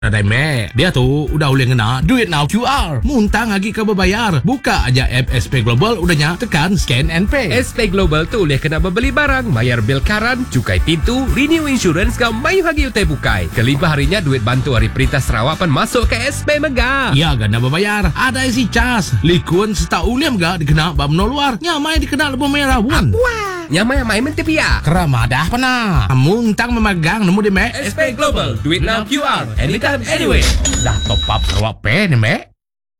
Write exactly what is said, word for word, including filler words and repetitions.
Ada mek, dia tu udah boleh kena duit now Q R. Muntang lagi ke berbayar. Buka aja app S P Global udahnya, tekan scan and pay. S P Global tu boleh kena membeli barang, bayar bil karan, cukai pintu, renew insurance kau mayu hagi utai bukai. Kelima harinya duit bantu hari perintah Sarawak pan masuk ke S P Mega. Ya gana berbayar. Ada isi cas. Likun seta uliam ga dikena bab no luar. Nyamai dikena lebih merah wan. Wah, nyamai mai menti pia. Keramadah pernah. Muntang memegang nemu di mek. S P Global, duit now Q R, anytime, anywhere. Dah top up Sarawak Pay ni mek.